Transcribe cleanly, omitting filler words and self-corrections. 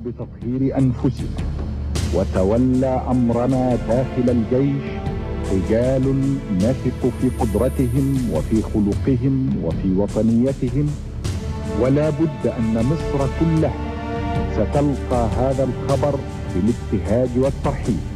بتطهير أنفسنا، وتولى أمرنا داخل الجيش رجال نثق في قدرتهم وفي خلقهم وفي وطنيتهم. ولا بد أن مصر كلها ستلقى هذا الخبر بالابتهاج والترحيب.